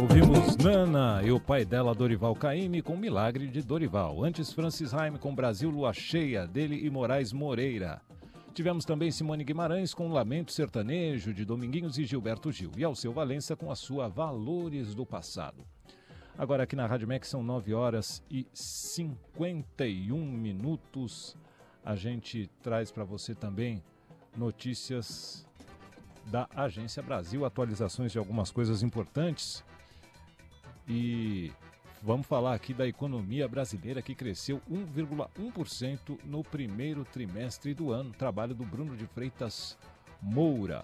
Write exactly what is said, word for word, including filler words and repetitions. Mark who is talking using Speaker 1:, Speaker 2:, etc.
Speaker 1: Ouvimos Nana e o pai dela, Dorival Caymmi, com Milagre de Dorival. Antes, Francis Haim com Brasil Lua Cheia, dele e Moraes Moreira. Tivemos também Simone Guimarães com Lamento Sertanejo, de Dominguinhos e Gilberto Gil. E Alceu Valença com a sua Valores do Passado. Agora aqui na Rádio M E C são nove horas e cinquenta e um minutos. A gente traz para você também notícias da Agência Brasil, atualizações de algumas coisas importantes. E vamos falar aqui da economia brasileira, que cresceu um vírgula um por cento no primeiro trimestre do ano. Trabalho do Bruno de Freitas Moura.